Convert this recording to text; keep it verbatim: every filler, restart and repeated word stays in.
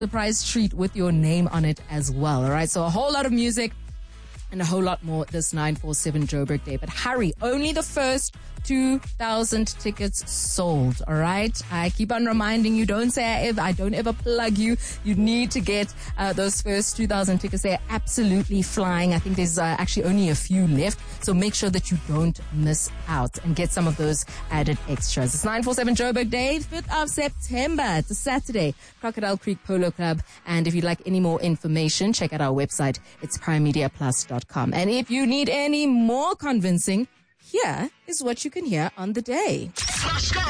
surprise treat with your name on it as well. All right. So a whole lot of music and a whole lot more this nine four seven Joburg Day. But hurry, only the first two thousand tickets sold. All right. I keep on reminding you, don't say I ever, I don't ever plug you. You need to get uh, those first two thousand tickets. They're absolutely flying. I think there's uh, actually only a few left. So make sure that you don't miss out and get some of those added extras. It's nine four seven Joburg Day, fifth of September. It's a Saturday, Crocodile Creek Polo Club. And if you'd like any more information, check out our website. It's prime media plus dot com. And if you need any more convincing, here is what you can hear on the day.